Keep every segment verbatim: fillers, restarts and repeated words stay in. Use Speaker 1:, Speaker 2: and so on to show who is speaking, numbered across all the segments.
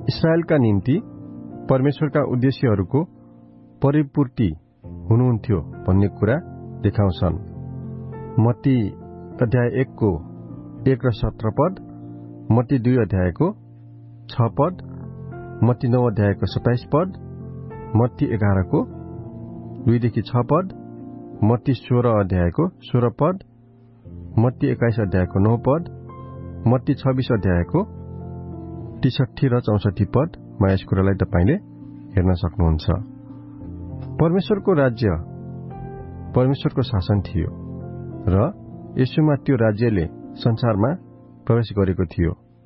Speaker 1: इस्राएलका निम्ति परमेश्वरका उद्देश्यहरूको परिपूर्ति हुनुहुन्थ्यो भन्ने कुरा देखाउँछन्। मत्ती अध्याय एकको एक र सत्र पद, मत्ती दुई अध्यायको छ पद, मत्ती नौ अध्यायको सत्ताइस पद, मत्ती एघारको दुईदेखि छ पद, मत्ती सोह्र अध्यायको सोह्र पद, मत्ती एक्काइस अध्यायको नौ पद, मत्ती छब्बीस अध्यायको त्रिसठी र चौसठी पदमा यस कुरालाई तपाईले हेर्न सक्नुहुन्छ। परमेश्वरको राज्य परमेश्वरको शासन थियो र यसुमा त्यो राज्यले संसारमा प्रवेश गरेको थियो।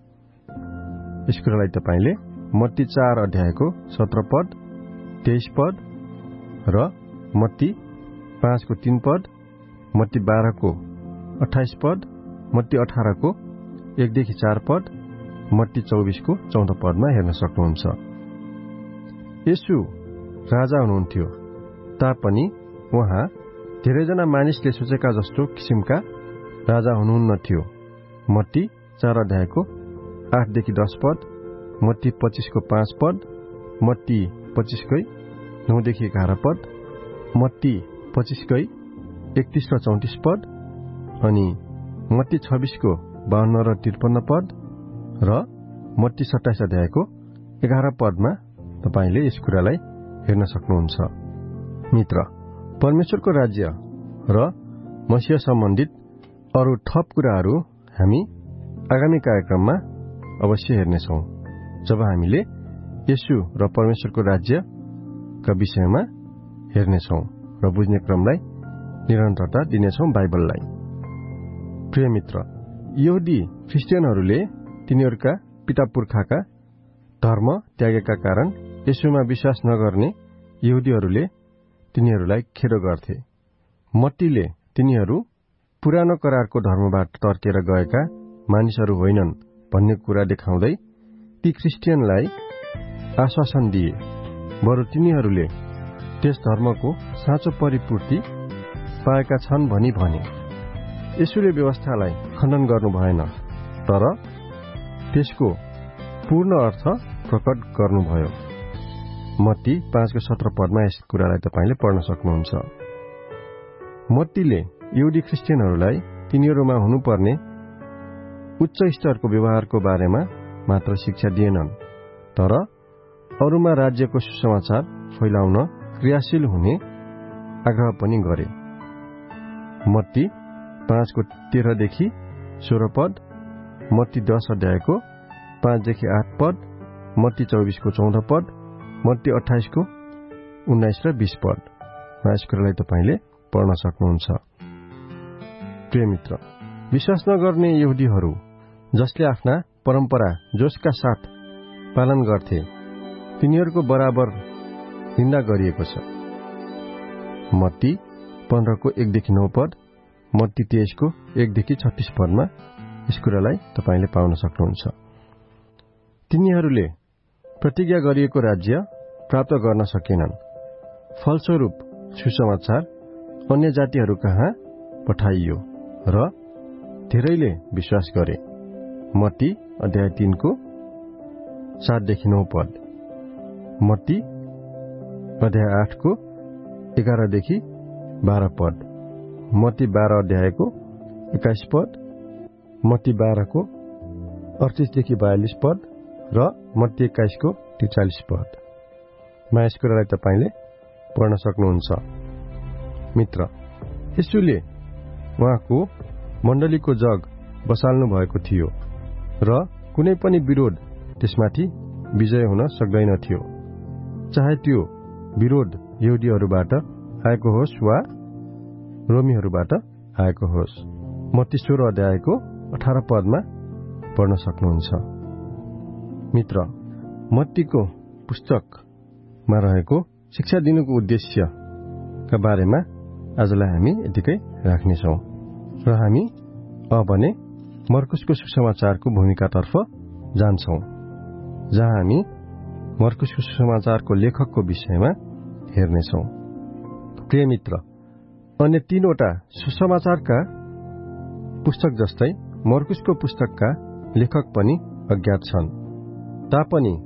Speaker 1: यस कुरालाई तपाईले मत्ती चार अध्यायको सत्र पद, तेइस पद र मत्ती पाँचको तीन पद, मत्ती बाह्रको अठाइस पद, मत्ती अठारको एकदेखि चार पद, मत्ती चौबीसको चौध पदमा हेर्न सक्नुहुन्छ। यसु राजा हुनुहुन्थ्यो तापनि उहाँ धेरैजना मानिसले सोचेका जस्तो किसिमका राजा हुनुहुन्न थियो। मत्ती चार अध्यायको आठदेखि दस पद, मत्ती पच्चीसको पाँच पद, मत्ती पच्चीसकै नौदेखि एघार पद, मत्ती पच्चीसकै एकतीस र चौतिस पद अनि मत्ती छब्बीसको बाहन्न र त्रिपन्न पद र मत्ती सत्ताइस अध्यायको एघार पदमा तपाईले यस कुरालाई हेर्न सक्नुहुन्छ। मित्र, परमेश्वरको राज्य र मसीह सम्बन्धित अरू थप कुराहरू हामी आगामी कार्यक्रममा अवश्य हेर्नेछौँ, जब हामीले येशू र परमेश्वरको राज्यका विषयमा हेर्नेछौँ र बुझ्ने क्रमलाई निरन्तरता दिनेछौँ बाइबललाई। प्रिय मित्र, यहुदी ख्रिस्टियनहरूले तिनीहरूका पिता पुर्खाका धर्म त्यागेका कारण येशूमा विश्वास नगर्ने यहुदीहरूले तिनीहरूलाई खेदो गर्थे। मत्तीले तिनीहरू पुरानो करारको धर्मबाट तर्केर गएका मानिसहरू होइनन् भन्ने कुरा देखाउँदै ती ख्रिस्टियनलाई आश्वासन दिए, बरु तिनीहरूले त्यस धर्मको साँचो परिपूर्ति पाएका छन् भनी भने। येशूले व्यवस्थालाई खण्डन गर्नु भएन, तर त्यसको पूर्ण अर्थ प्रकट गर्नुभयो। मत्ती पाँचको सत्र पदमा यस कुरालाई तपाईले पढ्न सक्नुहुन्छ। मत्तीले यहुदी ख्रिस्टियनहरूलाई तिनीहरूमा हुनुपर्ने उच्च स्तरको व्यवहारको बारेमा मात्र शिक्षा दिएनन्, तर अरूमा राज्यको सुसमाचार फैलाउन क्रियाशील हुने आग्रह पनि गरे। मत्ती पाँचको तेह्रदेखि सोह्र पद, मत्ती दस अध्यायको पाँचदेखि आठ पद, मत्ती चौबीसको चौध पद, मत्ती अठाइसको उन्नाइस र बीस पद यस कुरालाई तपाईले पढ्न सक्नुहुन्छ। प्रिय मित्र, विश्वास नगर्ने यहुदीहरू जसले आफ्ना परम्परा जोशका साथ पालन गर्थे तिनीहरूको बराबर निन्दा गरिएको छ। मत्ती पन्ध्रको एकदेखि नौ पद, मत्ती तेइसको एकदेखि छत्तीस पदमा यस कुरालाई तपाईले पाउन सक्नुहुन्छ। तिनीहरूले प्रतिज्ञा गरिएको राज्य प्राप्त गर्न सकेनन्। फलस्वरूप सुसमाचार अन्य जातिहरू कहाँ पठाइयो र धेरैले विश्वास गरे। मत्ती अध्याय तीनको सातदेखि नौ पद, मत्ती अध्याय आठको एघारदेखि बाह्र पद, मत्ती बाह्र अध्यायको एक्काइस पद, मत्ती बाह्रको अडतिसदेखि बयालिस पद र मत्ती एक्काइसको त्रिचालिस पद मा यस कुरालाई तपाईले पढ्न सक्नुहुन्छ। मित्र, येशूले उहाँको मण्डलीको जग बसाल्नु भएको थियो र कुनै पनि विरोध त्यसमाथि विजय हुन सक्दैन थियो, चाहे त्यो विरोध यहुदीहरूबाट आएको होस् वा रोमीहरूबाट आएको होस्। मत्ती सोह्र अध्यायको अठार पदमा पढ्न सक्नुहुन्छ। मित्र, मत्तीको पुस्तकमा रहेको शिक्षा दिनुको उद्देश्यका बारेमा आजलाई हामी यतिकै राख्नेछौँ र हामी अब भने मर्कुसको सुसमाचारको भूमिकातर्फ जान्छौँ, जहाँ हामी मर्कुसको सुसमाचारको लेखकको विषयमा हेर्नेछौँ। प्रिय मित्र, अन्य तीनवटा सुसमाचारका पुस्तक जस्तै मर्कुसको पुस्तकका लेखक पनि अज्ञात छन्, तापनि